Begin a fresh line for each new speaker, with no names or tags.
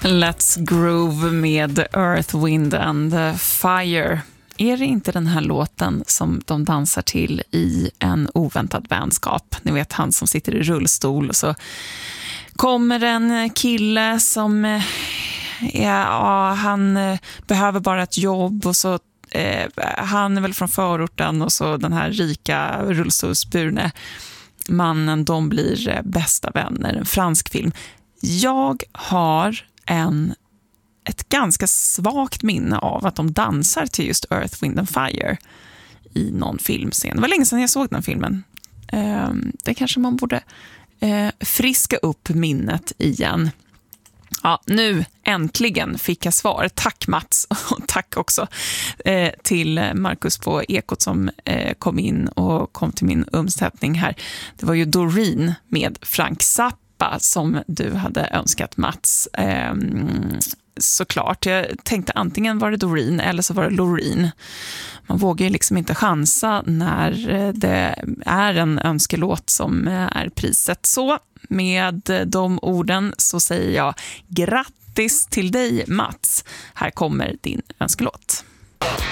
Let's Groove med Earth, Wind and Fire. Är det inte den här låten som de dansar till i En oväntad vänskap? Ni vet, han som sitter i rullstol och så kommer en kille som han behöver bara ett jobb och så han är väl från förorten och så den här rika rullstolsburne mannen, de blir bästa vänner. En fransk film. Jag har ett ganska svagt minne av att de dansar till just Earth, Wind and Fire i någon filmscen. Det var länge sedan jag såg den filmen. Det kanske man borde friska upp minnet igen. Ja, nu äntligen fick jag svar. Tack Mats, och tack också till Marcus på Ekot som kom in och kom till min undsättning här. Det var ju Doreen med Frank Zappa som du hade önskat, Mats. Såklart, jag tänkte antingen var det Doreen eller så var det Loreen. Man vågar ju liksom inte chansa när det är en önskelåt som är priset. Så med de orden så säger jag grattis till dig Mats. Här kommer din önskelåt.